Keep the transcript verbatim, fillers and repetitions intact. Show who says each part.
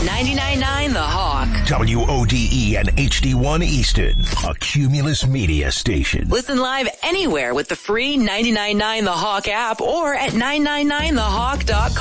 Speaker 1: ninety-nine point nine The Hawk.
Speaker 2: W O D E and H D one Easton, a Cumulus Media station.
Speaker 1: Listen live anywhere with the free ninety-nine point nine The Hawk app or at nine nine nine the hawk dot com.